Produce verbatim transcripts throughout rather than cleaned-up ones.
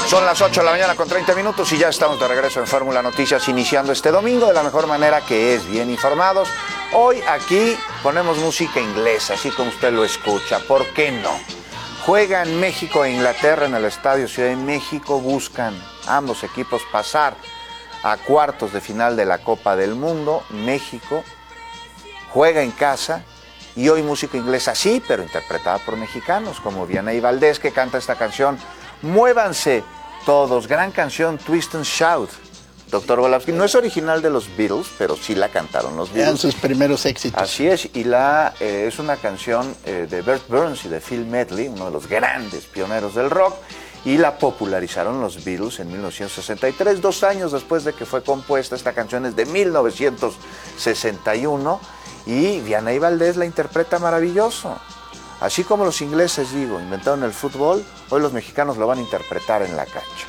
Son las ocho de la mañana con treinta minutos y ya estamos de regreso en Fórmula Noticias, iniciando este domingo de la mejor manera, que es bien informados. Hoy aquí ponemos música inglesa, así como usted lo escucha. ¿Por qué no? Juegan México e Inglaterra en el Estadio Ciudad de México. Buscan ambos equipos pasar a cuartos de final de la Copa del Mundo. México juega en casa y hoy música inglesa, sí, pero interpretada por mexicanos, como Vianney Valdés, que canta esta canción, Muévanse Todos, gran canción, Twist and Shout. Doctor Volavsky, no es original de los Beatles, pero sí la cantaron los Beatles. Eran sus primeros éxitos. Así es, y la eh, es una canción eh, de Bert Burns y de Phil Medley, uno de los grandes pioneros del rock, y la popularizaron los Beatles en mil novecientos sesenta y tres, dos años después de que fue compuesta. Esta canción es de mil novecientos sesenta y uno, y Vianney Valdés la interpreta maravilloso. Así como los ingleses, digo, inventaron el fútbol, hoy los mexicanos lo van a interpretar en la cancha.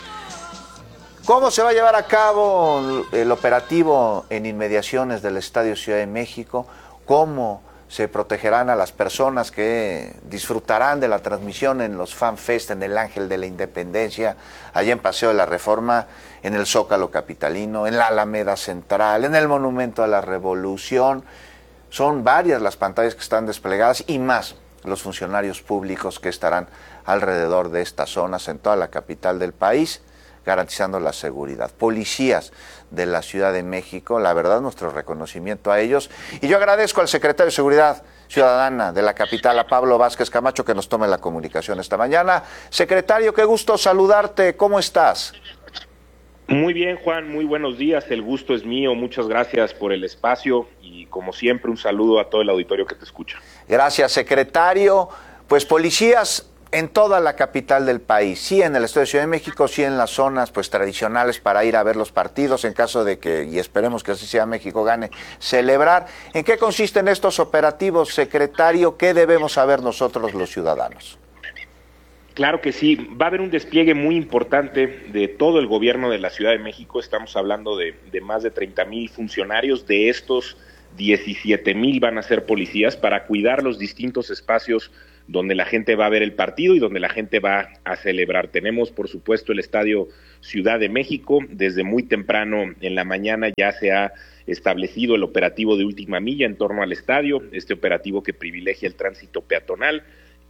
¿Cómo se va a llevar a cabo el operativo en inmediaciones del Estadio Ciudad de México? ¿Cómo se protegerán a las personas que disfrutarán de la transmisión en los Fan Fest, en el Ángel de la Independencia, allá en Paseo de la Reforma, en el Zócalo capitalino, en la Alameda Central, en el Monumento a la Revolución? Son varias las pantallas que están desplegadas y más los funcionarios públicos que estarán alrededor de estas zonas en toda la capital del país, garantizando la seguridad. Policías de la Ciudad de México, la verdad, nuestro reconocimiento a ellos. Y yo agradezco al secretario de Seguridad Ciudadana de la capital, a Pablo Vázquez Camacho, que nos tome la comunicación esta mañana. Secretario, qué gusto saludarte. ¿Cómo estás? Muy bien, Juan, muy buenos días. El gusto es mío. Muchas gracias por el espacio y, como siempre, un saludo a todo el auditorio que te escucha. Gracias, secretario. Pues policías en toda la capital del país, sí en el Estadio de Ciudad de México, sí en las zonas pues tradicionales para ir a ver los partidos, en caso de que, y esperemos que así sea, México gane, celebrar. ¿En qué consisten estos operativos, secretario? ¿Qué debemos saber nosotros los ciudadanos? Claro que sí, va a haber un despliegue muy importante de todo el gobierno de la Ciudad de México. Estamos hablando de, de más de treinta mil funcionarios. De estos, diecisiete mil van a ser policías para cuidar los distintos espacios donde la gente va a ver el partido y donde la gente va a celebrar. Tenemos, por supuesto, el Estadio Ciudad de México. Desde muy temprano en la mañana ya se ha establecido el operativo de última milla en torno al estadio, este operativo que privilegia el tránsito peatonal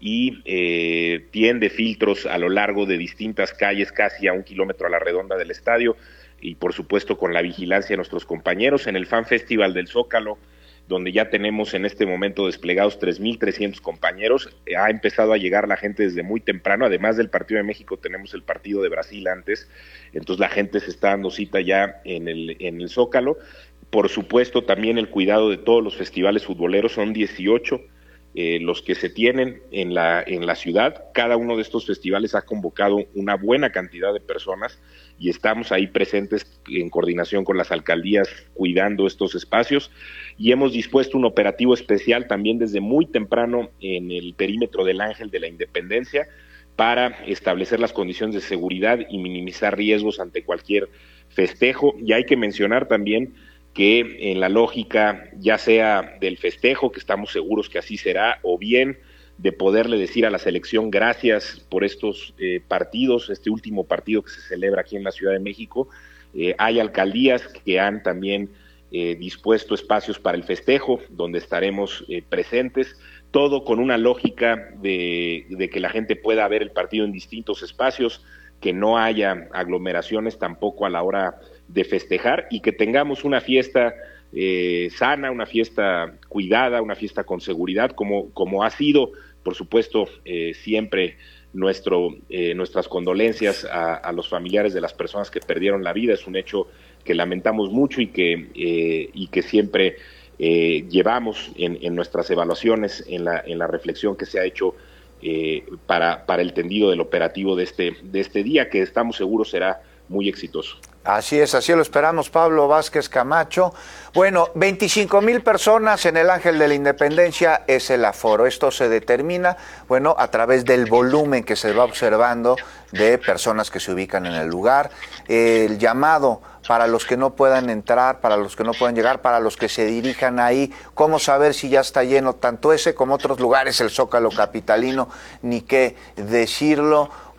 y eh, tiende filtros a lo largo de distintas calles, casi a un kilómetro a la redonda del estadio, y por supuesto con la vigilancia de nuestros compañeros. En el Fan Festival del Zócalo, donde ya tenemos en este momento desplegados tres mil trescientos compañeros, eh, ha empezado a llegar la gente desde muy temprano. Además del partido de México, tenemos el partido de Brasil antes, entonces la gente se está dando cita ya en el, en el Zócalo. Por supuesto, también el cuidado de todos los festivales futboleros, son dieciocho Eh, los que se tienen en la, en la ciudad. Cada uno de estos festivales ha convocado una buena cantidad de personas y estamos ahí presentes en coordinación con las alcaldías cuidando estos espacios, y hemos dispuesto un operativo especial también desde muy temprano en el perímetro del Ángel de la Independencia para establecer las condiciones de seguridad y minimizar riesgos ante cualquier festejo. Y hay que mencionar también que en la lógica, ya sea del festejo, que estamos seguros que así será, o bien de poderle decir a la selección gracias por estos eh, partidos, este último partido que se celebra aquí en la Ciudad de México, eh, hay alcaldías que han también eh, dispuesto espacios para el festejo, donde estaremos eh, presentes, todo con una lógica de, de que la gente pueda ver el partido en distintos espacios, que no haya aglomeraciones tampoco a la hora de festejar, y que tengamos una fiesta eh, sana, una fiesta cuidada, una fiesta con seguridad, como, como ha sido, por supuesto, eh, siempre nuestro, eh, nuestras condolencias a, a los familiares de las personas que perdieron la vida. Es un hecho que lamentamos mucho y que, eh, y que siempre eh, llevamos en, en nuestras evaluaciones, en la, en la reflexión que se ha hecho eh, para, para el tendido del operativo de este, de este día, que estamos seguros será muy exitoso. Así es, así lo esperamos, Pablo Vázquez Camacho. Bueno, veinticinco mil personas en el Ángel de la Independencia es el aforo. Esto se determina, bueno, a través del volumen que se va observando de personas que se ubican en el lugar. El llamado para los que no puedan entrar, para los que no puedan llegar, para los que se dirijan ahí, cómo saber si ya está lleno tanto ese como otros lugares, el Zócalo capitalino, ni qué decirlo.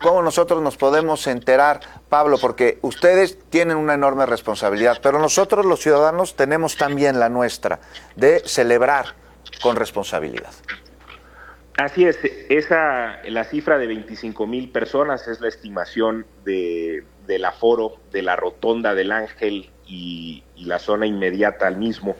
¿Cómo nosotros nos podemos enterar, Pablo? Porque ustedes tienen una enorme responsabilidad, pero nosotros los ciudadanos tenemos también la nuestra, de celebrar con responsabilidad. Así es, esa, la cifra de veinticinco mil personas es la estimación de, del aforo de la Rotonda del Ángel y, y la zona inmediata al mismo,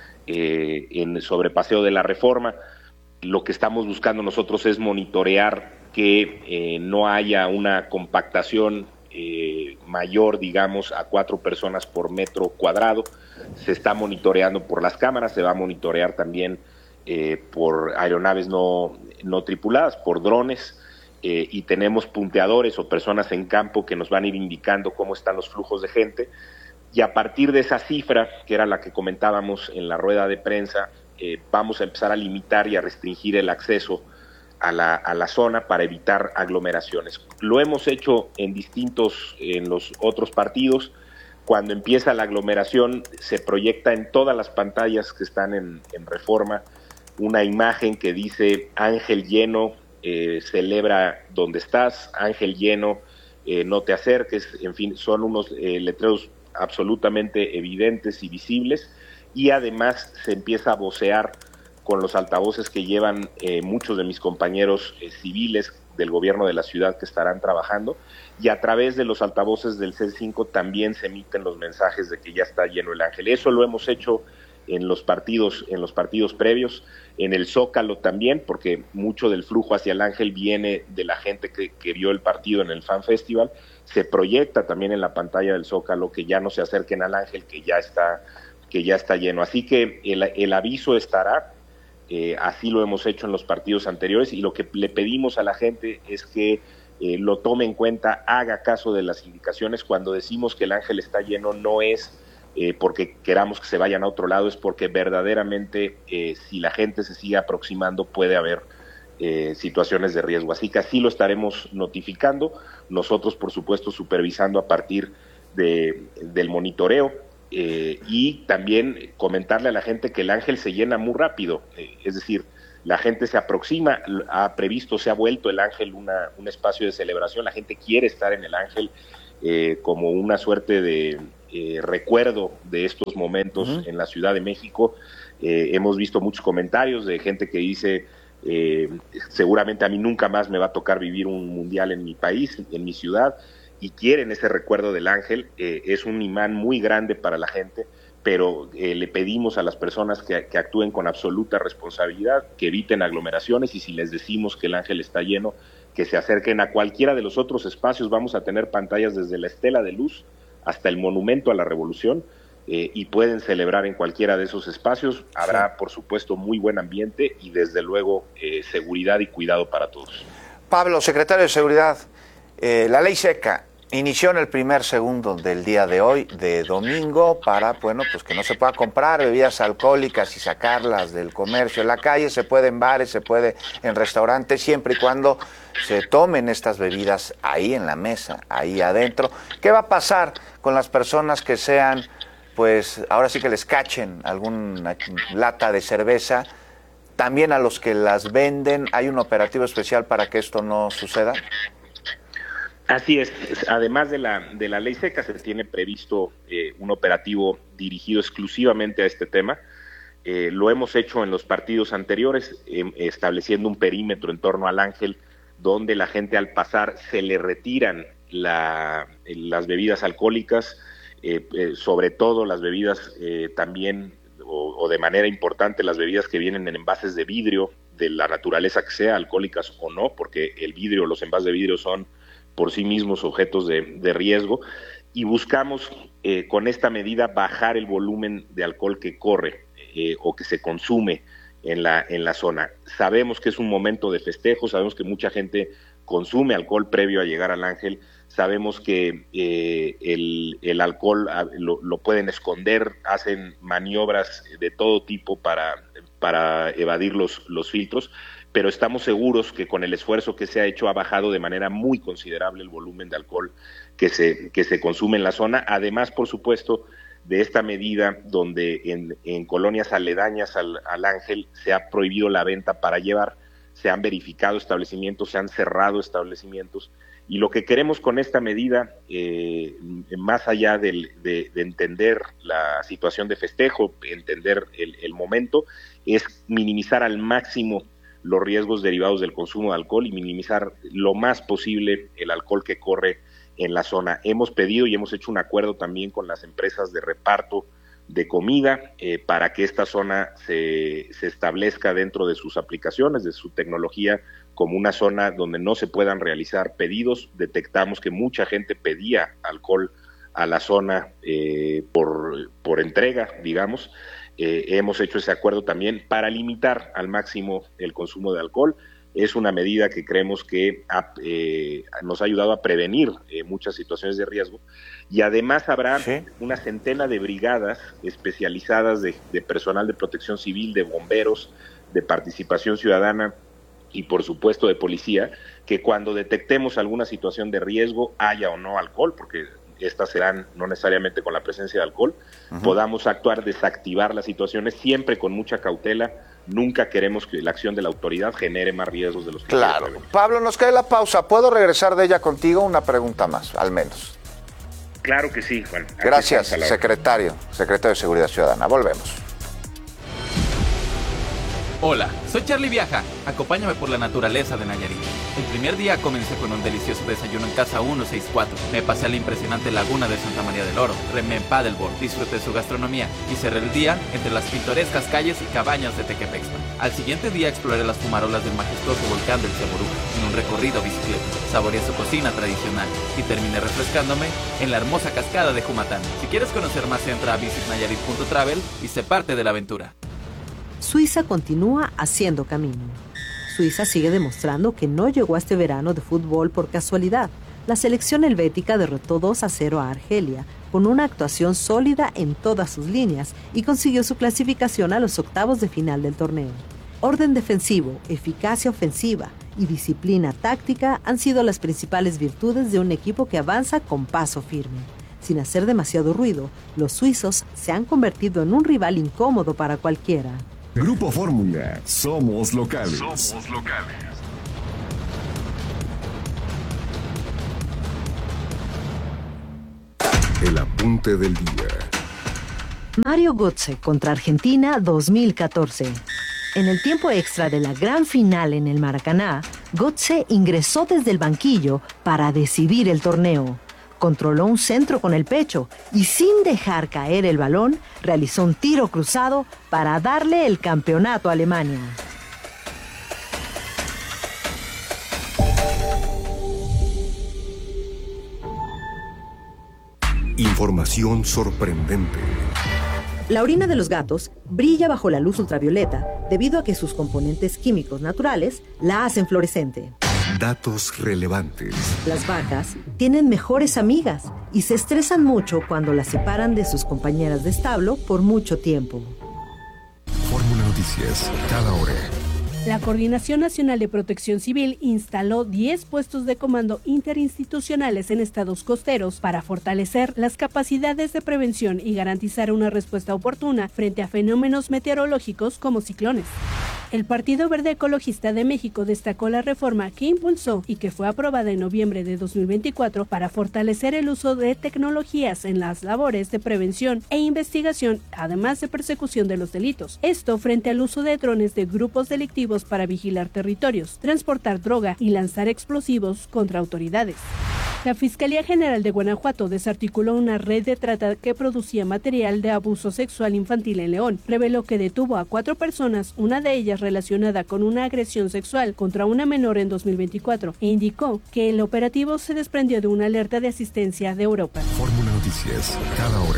eh, en sobre Paseo de la Reforma. Lo que estamos buscando nosotros es monitorear que eh, no haya una compactación eh, mayor, digamos, a cuatro personas por metro cuadrado. Se está monitoreando por las cámaras, se va a monitorear también eh, por aeronaves no, no tripuladas, por drones, eh, y tenemos punteadores o personas en campo que nos van a ir indicando cómo están los flujos de gente. Y a partir de esa cifra, que era la que comentábamos en la rueda de prensa, eh, vamos a empezar a limitar y a restringir el acceso A la, a la zona para evitar aglomeraciones. Lo hemos hecho en distintos, en los otros partidos. Cuando empieza la aglomeración, se proyecta en todas las pantallas que están en, en Reforma una imagen que dice Ángel lleno, eh, celebra donde estás, Ángel lleno, eh, no te acerques. En fin, son unos eh, letreros absolutamente evidentes y visibles, y además se empieza a vocear con los altavoces que llevan eh, muchos de mis compañeros eh, civiles del gobierno de la ciudad que estarán trabajando, y a través de los altavoces del C cinco también se emiten los mensajes de que ya está lleno el Ángel. Eso lo hemos hecho en los partidos, en los partidos previos, en el Zócalo también, porque mucho del flujo hacia el Ángel viene de la gente que, que vio el partido en el Fan Festival. Se proyecta también en la pantalla del Zócalo que ya no se acerquen al Ángel, que ya está, que ya está lleno. Así que el, el aviso estará. Eh, así lo hemos hecho en los partidos anteriores, y lo que le pedimos a la gente es que eh, lo tome en cuenta, haga caso de las indicaciones. Cuando decimos que el Ángel está lleno, no es eh, porque queramos que se vayan a otro lado, es porque verdaderamente eh, si la gente se sigue aproximando puede haber eh, situaciones de riesgo. Así que así lo estaremos notificando, nosotros por supuesto supervisando a partir de, del monitoreo. Eh, y también comentarle a la gente que el Ángel se llena muy rápido, eh, es decir, la gente se aproxima, ha previsto, se ha vuelto el Ángel una, un espacio de celebración, la gente quiere estar en el Ángel eh, como una suerte de eh, recuerdo de estos momentos uh-huh. en la Ciudad de México. Eh, hemos visto muchos comentarios de gente que dice, eh, seguramente a mí nunca más me va a tocar vivir un mundial en mi país, en mi ciudad, y quieren ese recuerdo del Ángel. Eh, es un imán muy grande para la gente, pero eh, le pedimos a las personas que, que actúen con absoluta responsabilidad, que eviten aglomeraciones, y si les decimos que el Ángel está lleno, que se acerquen a cualquiera de los otros espacios. Vamos a tener pantallas desde la Estela de Luz hasta el Monumento a la Revolución, eh, y pueden celebrar en cualquiera de esos espacios. Habrá, sí, por supuesto, muy buen ambiente y desde luego eh, seguridad y cuidado para todos. Pablo, secretario de Seguridad, eh, la ley seca inició en el primer segundo del día de hoy, de domingo, para, bueno, pues que no se pueda comprar bebidas alcohólicas y sacarlas del comercio. En la calle se puede en bares, se puede en restaurantes, siempre y cuando se tomen estas bebidas ahí en la mesa, ahí adentro. ¿Qué va a pasar con las personas que sean, pues, ahora sí que les cachen alguna lata de cerveza? También a los que las venden, ¿hay un operativo especial para que esto no suceda? Así es, además de la, de la ley seca, se tiene previsto eh, un operativo dirigido exclusivamente a este tema. Eh, lo hemos hecho en los partidos anteriores, eh, estableciendo un perímetro en torno al Ángel, donde la gente al pasar se le retiran la, las bebidas alcohólicas, eh, eh, sobre todo las bebidas eh, también, o, o de manera importante, las bebidas que vienen en envases de vidrio, de la naturaleza que sea, alcohólicas o no, porque el vidrio, los envases de vidrio son por sí mismos objetos de, de riesgo, y buscamos eh, con esta medida bajar el volumen de alcohol que corre eh, o que se consume en la, en la zona. Sabemos que es un momento de festejo, sabemos que mucha gente consume alcohol previo a llegar al Ángel, sabemos que eh, el, el alcohol lo, lo pueden esconder, hacen maniobras de todo tipo para, para evadir los, los filtros, pero estamos seguros que con el esfuerzo que se ha hecho ha bajado de manera muy considerable el volumen de alcohol que se, que se consume en la zona. Además, por supuesto, de esta medida donde en, en colonias aledañas al, al Ángel se ha prohibido la venta para llevar, se han verificado establecimientos, se han cerrado establecimientos, Y lo que queremos con esta medida, eh, más allá del, de, de entender la situación de festejo, entender el, el momento, es minimizar al máximo los riesgos derivados del consumo de alcohol y minimizar lo más posible el alcohol que corre en la zona. Hemos pedido y hemos hecho un acuerdo también con las empresas de reparto de comida eh, para que esta zona se, se establezca dentro de sus aplicaciones, de su tecnología, como una zona donde no se puedan realizar pedidos. Detectamos que mucha gente pedía alcohol a la zona eh, por, por entrega, digamos. Eh, hemos hecho ese acuerdo también para limitar al máximo el consumo de alcohol. Es una medida que creemos que ha, eh, nos ha ayudado a prevenir eh, muchas situaciones de riesgo, y además habrá ¿Sí? una centena de brigadas especializadas de, de personal de protección civil, de bomberos, de participación ciudadana y por supuesto de policía, que cuando detectemos alguna situación de riesgo, haya o no alcohol, porque estas serán no necesariamente con la presencia de alcohol, uh-huh. podamos actuar, desactivar las situaciones, siempre con mucha cautela. Nunca queremos que la acción de la autoridad genere más riesgos de los que Claro. Pablo, nos cae la pausa. ¿Puedo regresar de ella contigo? Una pregunta más, al menos. Claro que sí, Juan. Aquí Gracias, secretario, secretario de Seguridad Ciudadana. Volvemos. Hola, soy Charlie Viaja. Acompáñame por la naturaleza de Nayarit. El primer día comencé con un delicioso desayuno en Casa ciento sesenta y cuatro. Me pasé a la impresionante laguna de Santa María del Oro. Remé en paddleboard, disfruté su gastronomía y cerré el día entre las pintorescas calles y cabañas de Tequepexpan. Al siguiente día exploré las fumarolas del majestuoso volcán del Chaború en un recorrido bicicleta. Saboreé su cocina tradicional y terminé refrescándome en la hermosa cascada de Jumatán. Si quieres conocer más, entra a visit nayarit punto travel y sé parte de la aventura. Suiza continúa haciendo camino. Suiza sigue demostrando que no llegó a este verano de fútbol por casualidad. La selección helvética derrotó dos a cero a Argelia con una actuación sólida en todas sus líneas y consiguió su clasificación a los octavos de final del torneo. Orden defensivo, eficacia ofensiva y disciplina táctica han sido las principales virtudes de un equipo que avanza con paso firme. Sin hacer demasiado ruido, los suizos se han convertido en un rival incómodo para cualquiera. Grupo Fórmula, somos locales. Somos locales. El apunte del día. Mario Götze contra Argentina dos mil catorce. En el tiempo extra de la gran final en el Maracaná, Götze ingresó desde el banquillo para decidir el torneo. Controló un centro con el pecho y sin dejar caer el balón, realizó un tiro cruzado para darle el campeonato a Alemania. Información sorprendente. La orina de los gatos brilla bajo la luz ultravioleta debido a que sus componentes químicos naturales la hacen fluorescente. Datos relevantes. Las vacas tienen mejores amigas y se estresan mucho cuando las separan de sus compañeras de establo por mucho tiempo. Fórmula Noticias, cada hora. La Coordinación Nacional de Protección Civil instaló diez puestos de comando interinstitucionales en estados costeros para fortalecer las capacidades de prevención y garantizar una respuesta oportuna frente a fenómenos meteorológicos como ciclones. El Partido Verde Ecologista de México destacó la reforma que impulsó y que fue aprobada en noviembre de dos mil veinticuatro para fortalecer el uso de tecnologías en las labores de prevención e investigación, además de persecución de los delitos. Esto frente al uso de drones de grupos delictivos para vigilar territorios, transportar droga y lanzar explosivos contra autoridades. La Fiscalía General de Guanajuato desarticuló una red de trata que producía material de abuso sexual infantil en León. Reveló que detuvo a cuatro personas, una de ellas relacionada con una agresión sexual contra una menor en dos mil veinticuatro, e indicó que el operativo se desprendió de una alerta de asistencia de Europa. Fórmula Noticias, cada hora.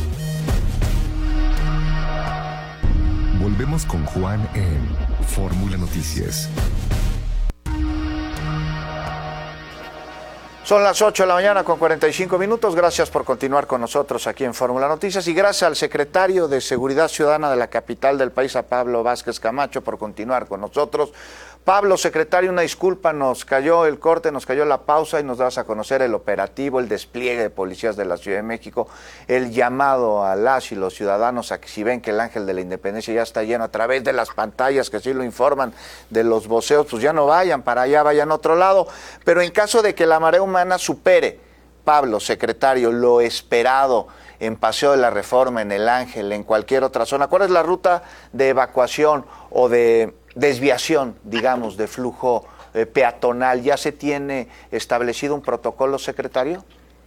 Volvemos con Juan en Fórmula Noticias. Son las ocho de la mañana con cuarenta y cinco minutos. Gracias por continuar con nosotros aquí en Fórmula Noticias y gracias al secretario de Seguridad Ciudadana de la capital del país, a Pablo Vázquez Camacho, por continuar con nosotros. Pablo, secretario, una disculpa, nos cayó el corte, nos cayó la pausa y nos das a conocer el operativo, el despliegue de policías de la Ciudad de México, el llamado a las y los ciudadanos a que si ven que el Ángel de la Independencia ya está lleno a través de las pantallas que sí lo informan de los voceos, pues ya no vayan para allá, vayan a otro lado. Pero en caso de que la marea humana supere, Pablo, secretario, lo esperado en Paseo de la Reforma, en el Ángel, en cualquier otra zona, ¿cuál es la ruta de evacuación o de desviación, digamos, de flujo eh, peatonal? ¿Ya se tiene establecido un protocolo, secretario?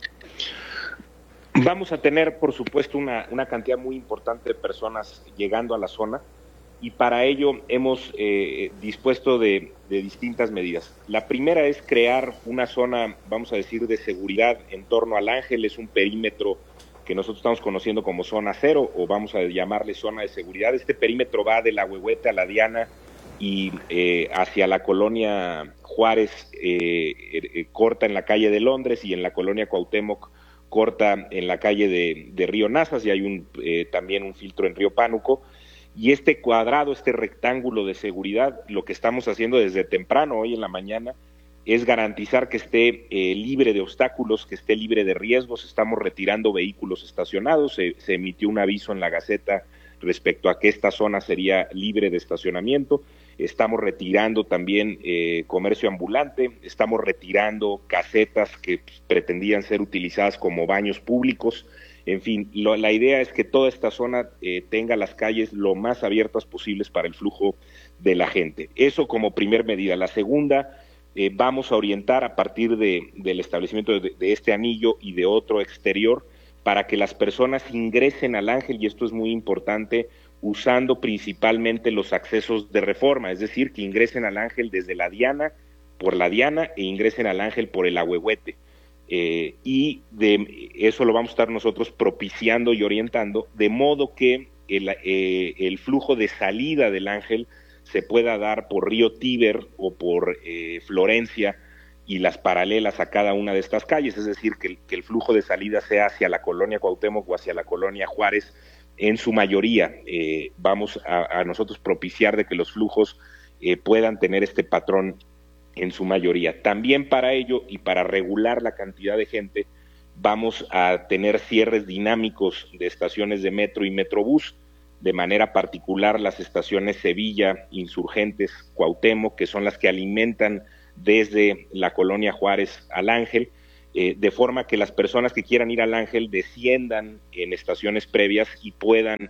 Vamos a tener, por supuesto, una, una cantidad muy importante de personas llegando a la zona y para ello hemos eh, dispuesto de, de distintas medidas. La primera es crear una zona, vamos a decir, de seguridad en torno al Ángel. Es un perímetro que nosotros estamos conociendo como zona cero, o vamos a llamarle zona de seguridad. Este perímetro va de la Ahuehuete a la Diana y eh, hacia la colonia Juárez, eh, eh, corta en la calle de Londres, y en la colonia Cuauhtémoc corta en la calle de, de Río Nazas, y hay un, eh, también un filtro en Río Pánuco. Y este cuadrado, este rectángulo de seguridad, lo que estamos haciendo desde temprano, hoy en la mañana, es garantizar que esté eh, libre de obstáculos, que esté libre de riesgos. Estamos retirando vehículos estacionados. Se, se emitió un aviso en la Gaceta respecto a que esta zona sería libre de estacionamiento. Estamos retirando también eh, comercio ambulante, estamos retirando casetas que pues, pretendían ser utilizadas como baños públicos. En fin, lo, la idea es que toda esta zona eh, tenga las calles lo más abiertas posibles para el flujo de la gente. Eso como primer medida. La segunda, eh, vamos a orientar a partir de, del establecimiento de, de este anillo y de otro exterior para que las personas ingresen al Ángel, y esto es muy importante, usando principalmente los accesos de Reforma, es decir, que ingresen al Ángel desde la Diana, por la Diana, e ingresen al Ángel por el Ahuehuete. Eh, y de eso lo vamos a estar nosotros propiciando y orientando, de modo que el, eh, el flujo de salida del Ángel se pueda dar por Río Tíber o por eh, Florencia y las paralelas a cada una de estas calles, es decir, que el, que el flujo de salida sea hacia la colonia Cuauhtémoc o hacia la colonia Juárez. En su mayoría eh, vamos a, a nosotros propiciar de que los flujos eh, puedan tener este patrón en su mayoría. También para ello y para regular la cantidad de gente, vamos a tener cierres dinámicos de estaciones de metro y metrobús, de manera particular las estaciones Sevilla, Insurgentes, Cuauhtémoc, que son las que alimentan desde la colonia Juárez al Ángel, eh, de forma que las personas que quieran ir al Ángel desciendan en estaciones previas y puedan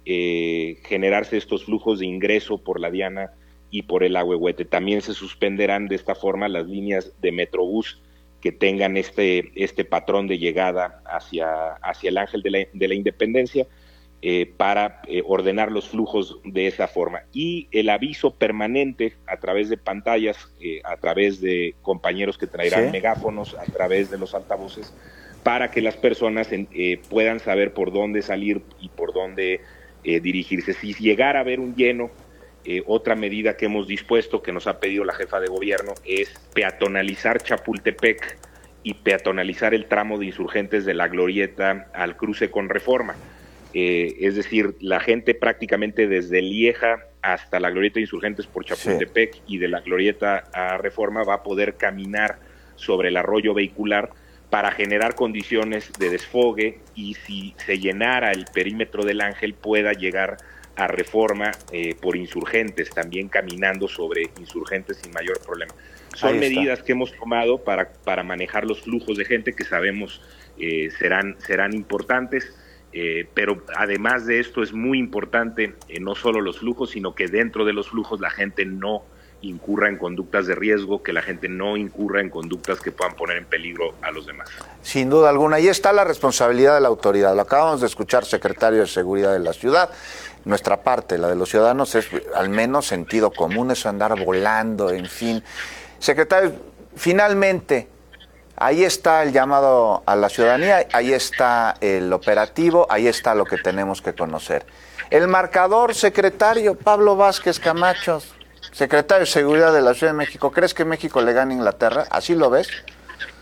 eh, generarse estos flujos de ingreso por la Diana y por el Ahuehuete. También se suspenderán de esta forma las líneas de Metrobús que tengan este, este patrón de llegada hacia, hacia el Ángel de la, de la Independencia, eh, para eh, ordenar los flujos de esa forma. Y el aviso permanente a través de pantallas, eh, a través de compañeros que traerán ¿Sí? megáfonos, a través de los altavoces, para que las personas en, eh, puedan saber por dónde salir y por dónde eh, dirigirse. Si llegara a haber un lleno, Eh, otra medida que hemos dispuesto, que nos ha pedido la jefa de gobierno, es peatonalizar Chapultepec y peatonalizar el tramo de Insurgentes de la Glorieta al cruce con Reforma. Eh, es decir, la gente prácticamente desde Lieja hasta la Glorieta de Insurgentes por Chapultepec sí. y de la Glorieta a Reforma va a poder caminar sobre el arroyo vehicular para generar condiciones de desfogue, y si se llenara el perímetro del Ángel pueda llegar a Reforma eh, por Insurgentes, también caminando sobre Insurgentes sin mayor problema. Son medidas que hemos tomado para, para manejar los flujos de gente que sabemos eh, serán, serán importantes, eh, pero además de esto es muy importante eh, no solo los flujos, sino que dentro de los flujos la gente no incurra en conductas de riesgo, que la gente no incurra en conductas que puedan poner en peligro a los demás. Sin duda alguna, ahí está la responsabilidad de la autoridad. Lo acabamos de escuchar, secretario de Seguridad de la Ciudad. Nuestra parte, la de los ciudadanos, es al menos sentido común, eso andar volando, en fin. Secretario, finalmente, ahí está el llamado a la ciudadanía, ahí está el operativo, ahí está lo que tenemos que conocer. El marcador, secretario Pablo Vázquez Camacho, secretario de Seguridad de la Ciudad de México, ¿crees que México le gane a Inglaterra? ¿Así lo ves?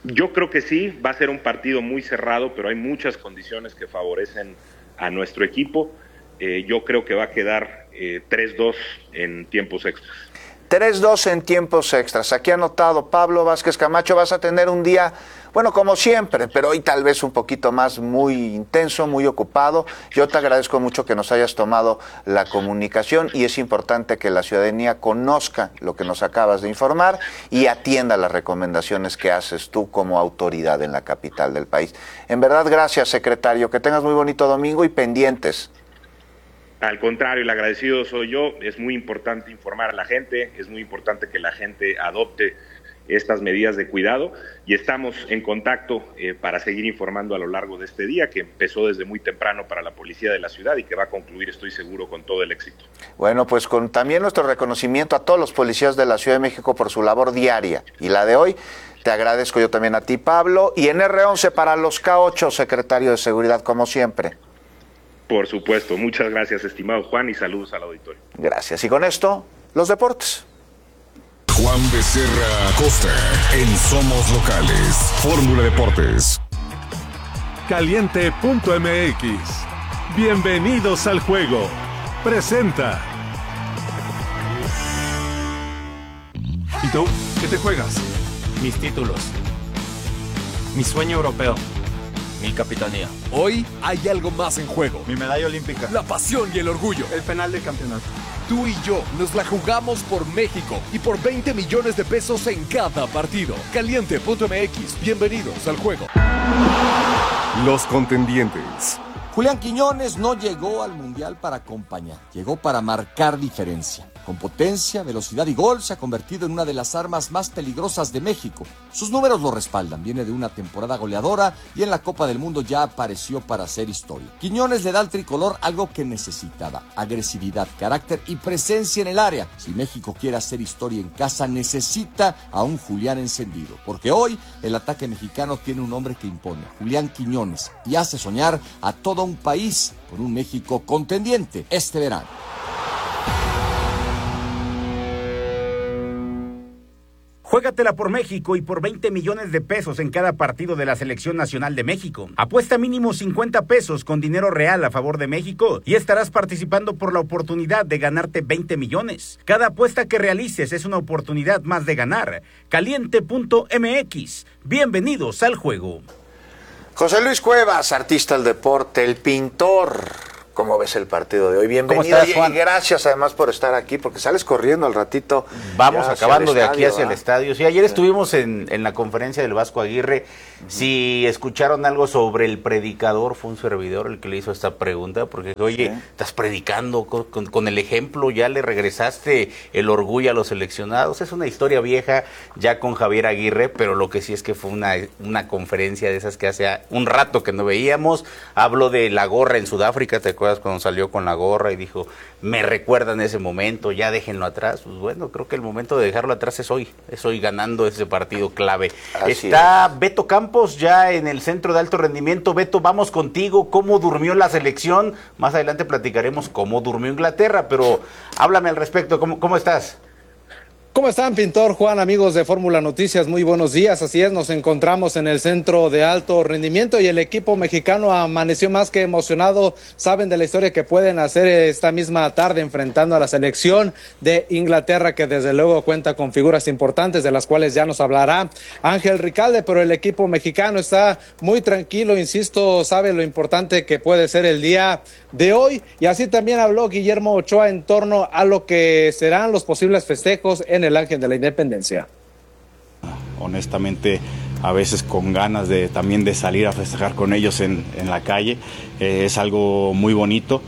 Yo creo que sí, va a ser un partido muy cerrado, pero hay muchas condiciones que favorecen a nuestro equipo. Eh, yo creo que va a quedar eh, tres dos en tiempos extras. tres dos en tiempos extras. Aquí anotado, Pablo Vázquez Camacho, vas a tener un día, bueno, como siempre, pero hoy tal vez un poquito más, muy intenso, muy ocupado. Yo te agradezco mucho que nos hayas tomado la comunicación y es importante que la ciudadanía conozca lo que nos acabas de informar y atienda las recomendaciones que haces tú como autoridad en la capital del país. En verdad, gracias, secretario. Que tengas muy bonito domingo y pendientes. Al contrario, el agradecido soy yo. Es muy importante informar a la gente, es muy importante que la gente adopte estas medidas de cuidado y estamos en contacto eh, para seguir informando a lo largo de este día que empezó desde muy temprano para la policía de la ciudad y que va a concluir, estoy seguro, con todo el éxito. Bueno, pues con también nuestro reconocimiento a todos los policías de la Ciudad de México por su labor diaria y la de hoy. Te agradezco yo también a ti, Pablo, y en erre once para los K ocho, secretario de Seguridad, como siempre. Por supuesto. Muchas gracias, estimado Juan, y saludos al auditorio. Gracias. Y con esto, los deportes. Juan Becerra Acosta en Somos Locales. Fórmula Deportes. Caliente punto eme equis. Bienvenidos al juego. Presenta. ¿Y tú? ¿Qué te juegas? Mis títulos. Mi sueño europeo. Mi capitanía. Hoy hay algo más en juego. Mi medalla olímpica. La pasión y el orgullo. El penal del campeonato. Tú y yo nos la jugamos por México y por veinte millones de pesos en cada partido. Caliente punto eme equis. Bienvenidos al juego. Los contendientes. Julián Quiñones no llegó al Mundial para acompañar, llegó para marcar diferencia. Con potencia, velocidad y gol se ha convertido en una de las armas más peligrosas de México. Sus números lo respaldan, viene de una temporada goleadora y en la Copa del Mundo ya apareció para hacer historia. Quiñones le da al tricolor algo que necesitaba: agresividad, carácter y presencia en el área. Si México quiere hacer historia en casa, necesita a un Julián encendido, porque hoy el ataque mexicano tiene un nombre que impone: Julián Quiñones, y hace soñar a todo un país con un México contendiente este verano. Juégatela por México y por veinte millones de pesos en cada partido de la Selección Nacional de México. Apuesta mínimo cincuenta pesos con dinero real a favor de México y estarás participando por la oportunidad de ganarte veinte millones. Cada apuesta que realices es una oportunidad más de ganar. Caliente punto eme equis. Bienvenidos al juego. José Luis Cuevas, artista del deporte, el pintor. ¿Cómo ves el partido de hoy? Bienvenido. ¿Cómo estás, Juan? Y gracias además por estar aquí, porque sales corriendo al ratito. Vamos acabando de aquí hacia ¿va? el estadio. Sí, ayer sí. estuvimos en, en la conferencia del Vasco Aguirre. Uh-huh. Si escucharon algo sobre el predicador, fue un servidor el que le hizo esta pregunta, porque oye, ¿sí? estás predicando con, con, con el ejemplo, ya le regresaste el orgullo a los seleccionados. Es una historia vieja ya con Javier Aguirre, pero lo que sí es que fue una, una conferencia de esas que hace un rato que no veíamos. Habló de la gorra en Sudáfrica, ¿te acuerdas cuando salió con la gorra y dijo, me recuerdan ese momento, ya déjenlo atrás? Pues bueno, creo que el momento de dejarlo atrás es hoy, es hoy ganando ese partido clave. Así Está es. Beto Campos ya en el centro de alto rendimiento. Beto, vamos contigo, ¿cómo durmió la selección? Más adelante platicaremos cómo durmió Inglaterra, pero háblame al respecto, ¿cómo, cómo estás? ¿Cómo están, Pintor, Juan, amigos de Fórmula Noticias? Muy buenos días. Así es, nos encontramos en el centro de alto rendimiento y el equipo mexicano amaneció más que emocionado. Saben de la historia que pueden hacer esta misma tarde enfrentando a la selección de Inglaterra, que desde luego cuenta con figuras importantes de las cuales ya nos hablará Ángel Ricalde, pero el equipo mexicano está muy tranquilo, insisto, sabe lo importante que puede ser el día de hoy, y así también habló Guillermo Ochoa en torno a lo que serán los posibles festejos en el Ángel de la Independencia. Honestamente, a veces con ganas de también de salir a festejar con ellos en, en la calle, eh, es algo muy bonito.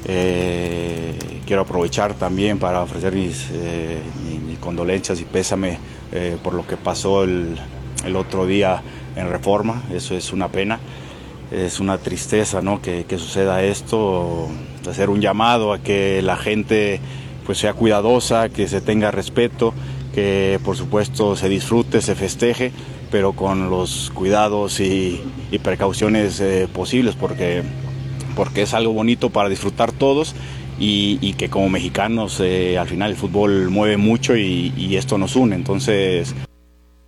Eh, quiero aprovechar también para ofrecer mis, eh, mis condolencias y pésame eh, por lo que pasó el, el otro día en Reforma. Eso es una pena. Es una tristeza, ¿no?, que, que suceda esto, hacer un llamado a que la gente pues sea cuidadosa, que se tenga respeto, que por supuesto se disfrute, se festeje, pero con los cuidados y, y precauciones eh, posibles, porque, porque es algo bonito para disfrutar todos y, y que como mexicanos eh, al final el fútbol mueve mucho y, y esto nos une, entonces...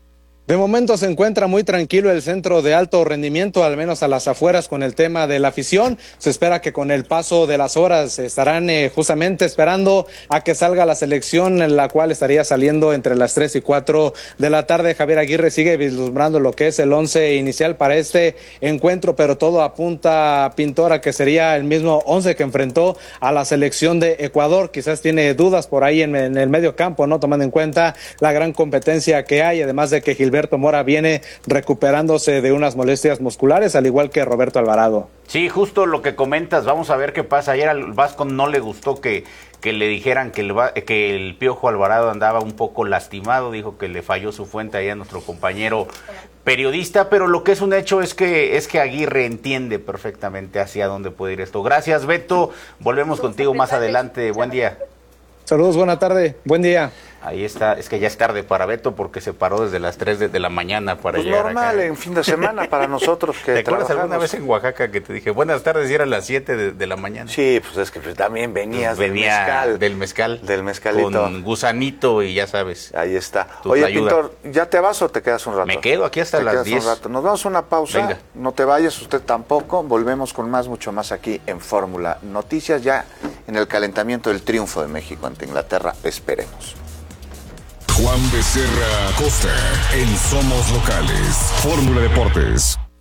De momento se encuentra muy tranquilo el centro de alto rendimiento, al menos a las afueras con el tema de la afición. Se espera que con el paso de las horas estarán eh, justamente esperando a que salga la selección, en la cual estaría saliendo entre las tres y cuatro de la tarde. Javier Aguirre sigue vislumbrando lo que es el once inicial para este encuentro, pero todo apunta a Pintor a que sería el mismo once que enfrentó a la selección de Ecuador. Quizás tiene dudas por ahí en, en el medio campo, ¿no? Tomando en cuenta la gran competencia que hay, además de que Gilberto Gilberto Mora viene recuperándose de unas molestias musculares, al igual que Roberto Alvarado. Sí, justo lo que comentas, vamos a ver qué pasa. Ayer al Vasco no le gustó que, que le dijeran que el, que el Piojo Alvarado andaba un poco lastimado, dijo que le falló su fuente ahí a nuestro compañero periodista, pero lo que es un hecho es que es que Aguirre entiende perfectamente hacia dónde puede ir esto. Gracias, Beto, volvemos contigo más adelante, buen día. Saludos, buena tarde, buen día. Ahí está, es que ya es tarde para Beto porque se paró desde las tres de, de la mañana para pues llegar normal, acá. en fin de semana para nosotros que ¿Te acuerdas trabajamos? alguna vez en Oaxaca que te dije, buenas tardes, y eran las siete de, de la mañana? Sí, pues es que pues, también venías pues venía del mezcal. Del mezcal. Del mezcalito. Con gusanito y ya sabes. Ahí está. Oye, ayuda. Pintor, ¿ya te vas o te quedas un rato? Me quedo aquí hasta te las diez. Un rato. Nos vamos a una pausa. Venga. No te vayas, usted tampoco. Volvemos con más, mucho más aquí en Fórmula Noticias, ya en el calentamiento del triunfo de México ante Inglaterra. Esperemos. Juan Becerra Costa en Somos Locales. Fórmula Deportes.